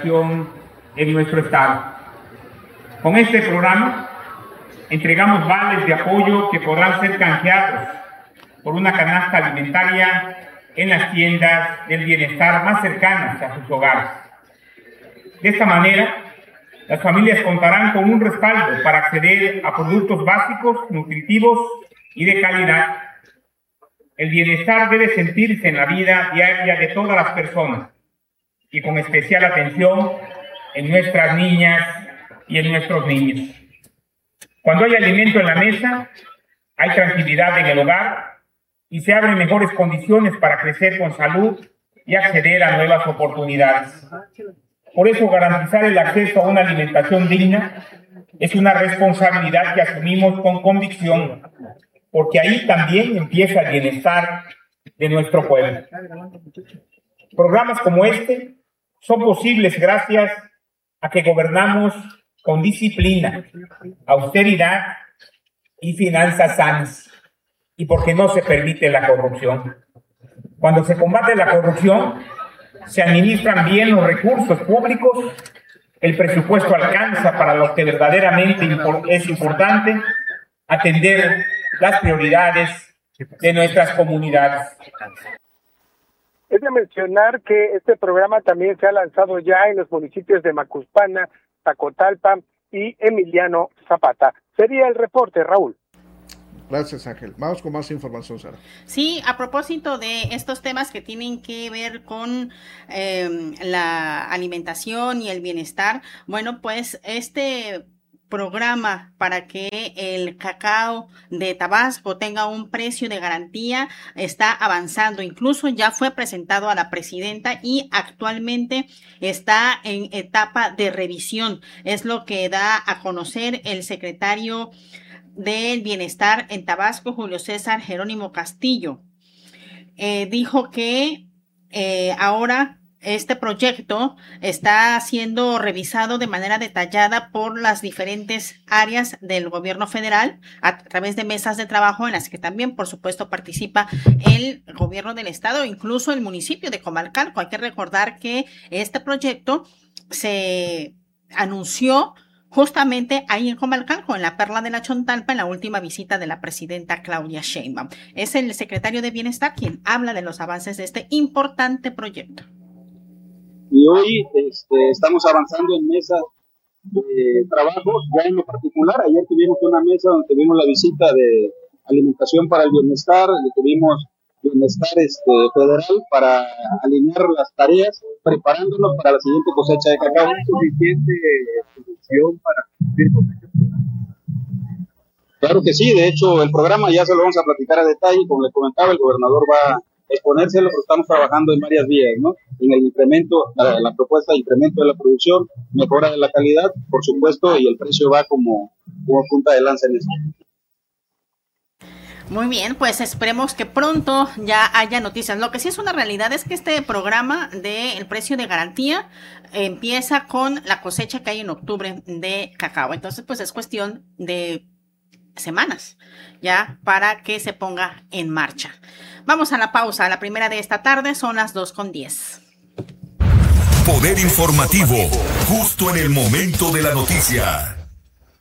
alimentación en nuestro estado. Con este programa entregamos vales de apoyo que podrán ser canjeados por una canasta alimentaria en las tiendas del bienestar más cercanas a sus hogares. De esta manera, las familias contarán con un respaldo para acceder a productos básicos, nutritivos y de calidad. El bienestar debe sentirse en la vida diaria de todas las personas y con especial atención en nuestras niñas y en nuestros niños. Cuando hay alimento en la mesa, hay tranquilidad en el hogar y se abren mejores condiciones para crecer con salud y acceder a nuevas oportunidades. Por eso, garantizar el acceso a una alimentación digna es una responsabilidad que asumimos con convicción, porque ahí también empieza el bienestar de nuestro pueblo. Programas como este son posibles gracias a que gobernamos con disciplina, austeridad y finanzas sanas, y porque no se permite la corrupción. Cuando se combate la corrupción, se administran bien los recursos públicos, el presupuesto alcanza para lo que verdaderamente es importante, atender las prioridades de nuestras comunidades. Es de mencionar que este programa también se ha lanzado ya en los municipios de Macuspana, Tacotalpa y Emiliano Zapata. Sería el reporte, Raúl. Gracias, Ángel. Vamos con más información, Sara. Sí, a propósito de estos temas que tienen que ver con la alimentación y el bienestar, bueno, pues este programa para que el cacao de Tabasco tenga un precio de garantía está avanzando, incluso ya fue presentado a la presidenta y actualmente está en etapa de revisión, es lo que da a conocer el secretario del Bienestar en Tabasco, Julio César Jerónimo Castillo. Dijo que ahora este proyecto está siendo revisado de manera detallada por las diferentes áreas del gobierno federal a través de mesas de trabajo en las que también, por supuesto, participa el gobierno del estado, incluso el municipio de Comalcalco. Hay que recordar que este proyecto se anunció justamente ahí en Comalcalco, en la Perla de la Chontalpa, en la última visita de la presidenta Claudia Sheinbaum. Es el secretario de Bienestar quien habla de los avances de este importante proyecto. Y hoy estamos avanzando en mesas de trabajos, ya en lo particular. Ayer tuvimos una mesa donde tuvimos la visita de alimentación para el bienestar, tuvimos bienestar federal para alinear las tareas, preparándonos para la siguiente cosecha de cacao. ¿Es suficiente producción para cumplir con este programa? Claro que sí, de hecho el programa ya se lo vamos a platicar a detalle, como le comentaba, el gobernador va a exponérselo, pero estamos trabajando en varias vías, ¿no? En el incremento, la propuesta de incremento de la producción, mejora de la calidad, por supuesto, y el precio va como punta de lanza en eso. Muy bien, pues esperemos que pronto ya haya noticias. Lo que sí es una realidad es que este programa del precio de garantía empieza con la cosecha que hay en octubre de cacao. Entonces, pues es cuestión de semanas ya para que se ponga en marcha. Vamos a la pausa, la primera de esta tarde, son las 2:10. Poder informativo, justo en el momento de la noticia.